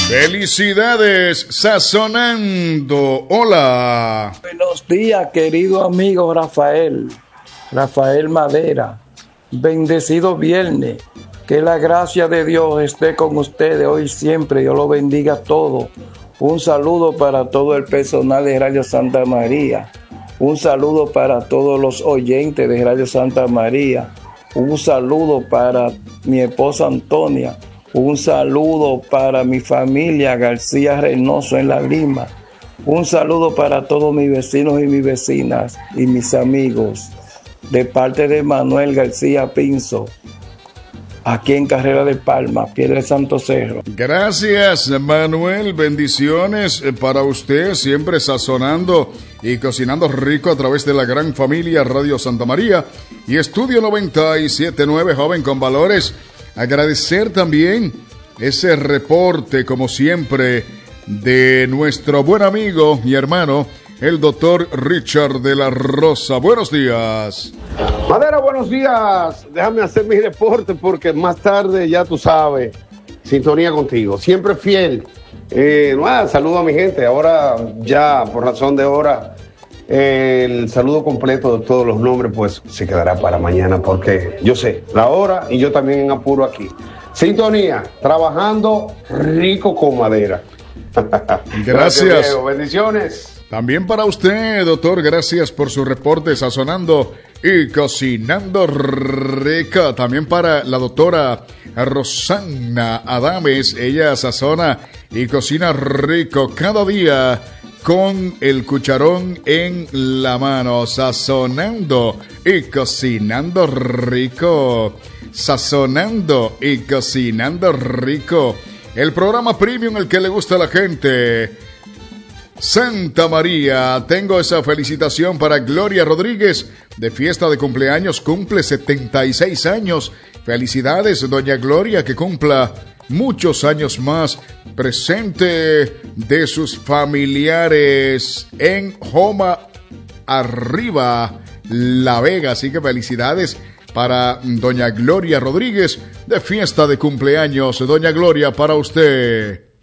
Felicidades, Sazonando. Hola. Buenos días, querido amigo Rafael Madera. Bendecido viernes. Que la gracia de Dios esté con ustedes hoy y siempre. Dios lo bendiga a todos. Un saludo para todo el personal de Radio Santa María. Un saludo para todos los oyentes de Radio Santa María. Un saludo para mi esposa Antonia. Un saludo para mi familia García Reynoso en La Lima. Un saludo para todos mis vecinos y mis vecinas y mis amigos. De parte de Manuel García Pinzo, aquí en Carrera de Palma, Piedra de Santo Cerro. Gracias, Manuel. Bendiciones para usted, siempre sazonando y cocinando rico a través de la gran familia Radio Santa María y Estudio 97.9, joven con valores. Agradecer también ese reporte, como siempre, de nuestro buen amigo y hermano, el doctor Richard de la Rosa. Buenos días. Madera, buenos días. Déjame hacer mi reporte porque más tarde, ya tú sabes, sintonía contigo. Siempre fiel. Saludo a mi gente. Ahora, ya por razón de hora, el saludo completo de todos los nombres pues se quedará para mañana porque yo sé la hora y yo también en apuro aquí. Sintonía, trabajando rico con madera. Gracias. Diego. Bendiciones. También para usted, doctor, gracias por su reporte sazonando y cocinando rica. También para la doctora Rosana Adames, ella sazona y cocina rico cada día con el cucharón en la mano, sazonando y cocinando rico. Sazonando y cocinando rico. El programa premium, el que le gusta a la gente. Santa María, tengo esa felicitación para Gloria Rodríguez, de fiesta de cumpleaños, cumple 76 años. Felicidades, doña Gloria, que cumpla muchos años más, presente de sus familiares en Joma Arriba, La Vega. Así que felicidades para doña Gloria Rodríguez, de fiesta de cumpleaños. Doña Gloria, para usted.